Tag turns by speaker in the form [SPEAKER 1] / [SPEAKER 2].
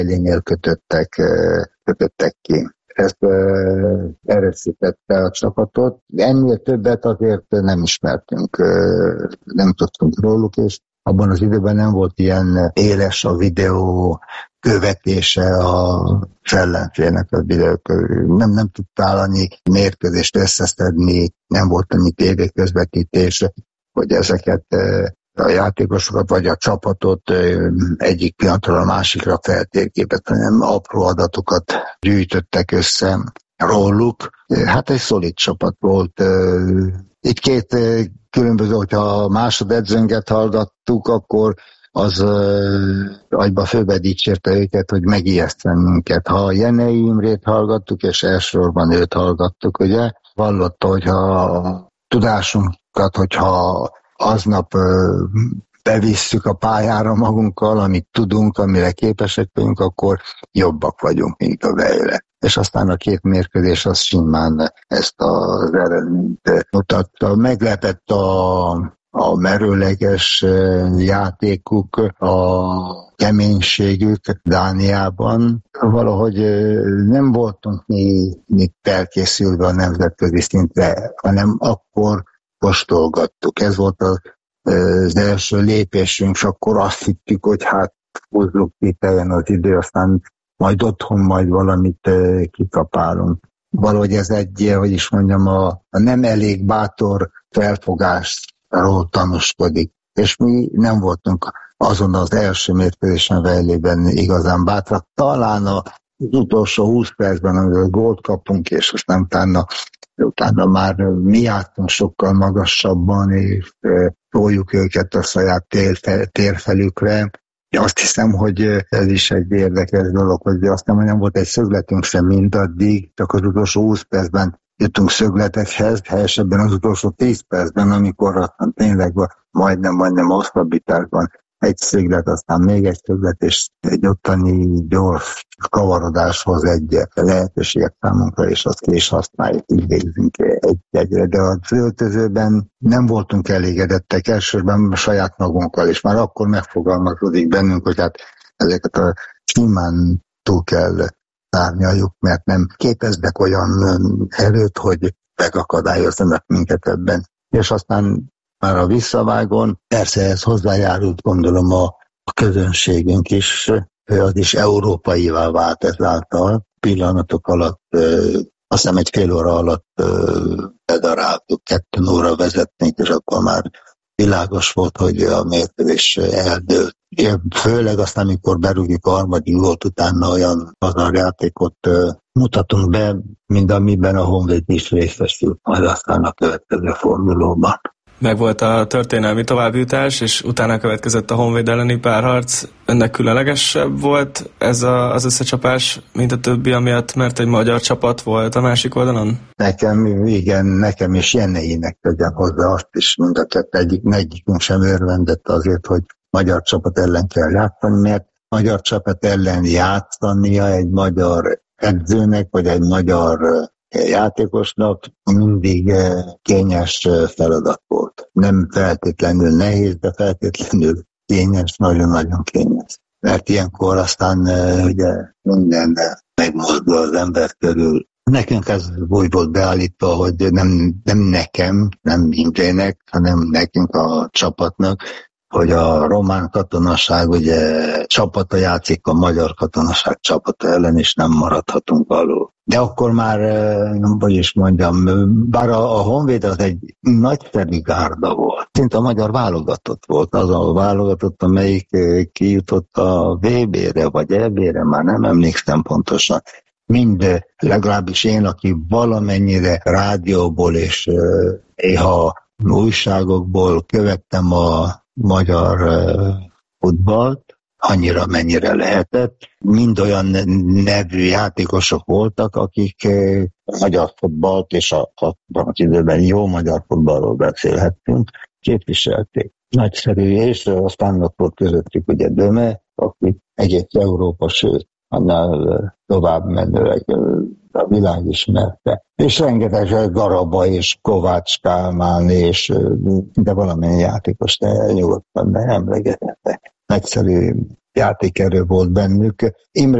[SPEAKER 1] Zajlénél kötöttek ki. Ez erősítette a csapatot. Ennél többet azért nem ismertünk, nem tudtunk róluk, és abban az időben nem volt ilyen éles a videó követése a ellenfélnek a videók. Nem tudtál annyi mérkőzést összeszedni, nem volt annyi tévéközvetítés, hogy ezeket a játékosokat vagy a csapatot egyik pillanatról a másikra feltérképet, hanem apró adatokat gyűjtöttek össze róluk. Hát egy szolid csapat volt. Itt két különböző, hogyha a másodedzőnket hallgattuk, akkor az agyba főbe dicsérte őket, hogy megijeszt minket. Ha a Jenei Imrét hallgattuk, és elsősorban őt hallgattuk, ugye, vallotta, hogyha a tudásunkat, hogyha aznap bevisszük a pályára magunkkal, amit tudunk, amire képesek vagyunk, akkor jobbak vagyunk, mint a vejle. És aztán a két mérkőzés az simán ezt az eredményt mutatta. Meglepett a merőleges játékuk, a keménységük Dániában. Valahogy nem voltunk mi felkészülve a nemzetközi szintre, hanem akkor kóstolgattuk. Ez volt az első lépésünk, és akkor azt hittük, hogy hát húzzuk ki, eljön az idő, aztán majd otthon majd valamit kikapálunk. Valahogy ez egy, hogy is mondjam, a nem elég bátor felfogásról tanúskodik. És mi nem voltunk azon az első mérkőzésen Vejlében igazán bátrak. Talán az utolsó 20 percben, amikor gólt kapunk, és aztán utána már mi jártunk sokkal magasabban, és toljuk őket a saját térfelükre. Azt hiszem, hogy ez is egy érdekes dolog, hogy azt nem volt egy szögletünk sem mindaddig, csak az utolsó 20 percben jutunk szögletekhez, helyesebben az utolsó 10 percben, amikor aztán tényleg majdnem hosszabbításban egy szöglet, aztán még egy szöglet, és egy ottani gyors kavarodáshoz egy lehetőséget számunkra, és azt ki is használjuk, így végzünk egyre. De az öltözőben nem voltunk elégedettek, elsősorban saját magunkkal, és már akkor megfogalmazódik bennünk, hogy hát ezeket a simán túl kell szárnyaljuk, mert nem képeznek olyan erőt, hogy megakadályozzanak minket ebben. És aztán már a visszavágon, persze ez hozzájárult, gondolom a közönségünk is, az is európaivá vált ezáltal. Pillanatok alatt, azt hiszem egy fél óra alatt bedaráltuk, 2 óra vezetnénk, és akkor már világos volt, hogy a mérkőzés eldőlt. Főleg aztán, amikor berúgjuk a harmadik gólt, utána olyan pazarjátékot mutatunk be, mint amiben a Honvéd is részesült, majd aztán a következő fordulóban.
[SPEAKER 2] Megvolt a történelmi továbbjutás, és utána következett a Honvéd elleni párharc. Önnek különlegesebb volt ez az összecsapás, mint a többi, amiatt, mert egy magyar csapat volt a másik oldalon?
[SPEAKER 1] Nekem és Jeneinek tegyem hozzá azt is, mind a kettő egyikünk sem örvendett azért, hogy magyar csapat ellen kell játszani, mert magyar csapat ellen játszania egy magyar edzőnek, vagy egy magyar játékosnak mindig kényes feladat volt. Nem feltétlenül nehéz, de feltétlenül kényes, nagyon-nagyon kényes. Mert ilyenkor aztán ugye minden megmozdul az ember körül. Nekünk ez úgy volt beállítva, hogy nem nekem, nem Imrének, hanem nekünk a csapatnak, hogy a román katonaság ugye csapata játszik a magyar katonaság csapata ellen, és nem maradhatunk alul. De akkor már, hogy is mondjam, bár a Honvéd az egy nagyszerű gárda volt. Szinte a magyar válogatott volt, az a válogatott, amelyik kijutott a VB-re vagy EB-re, már nem emlékszem pontosan. Mind, legalábbis én, aki valamennyire rádióból és néha újságokból követtem a magyar futballt, annyira mennyire lehetett. Mind olyan nevű játékosok voltak, akik magyar futballt, és abban az időben jó magyar futballról beszélhettünk, képviselték. Nagyszerű, és aztán ott volt közöttük ugye Döme, aki egész Európa, sőt, annál tovább menőleg a világ ismerte. És rengeteg Garaba és Kovács Kálmán, de valamennyi játékos nyugodtan emlegetettek. Nagyszerű játékerő volt bennük. Imre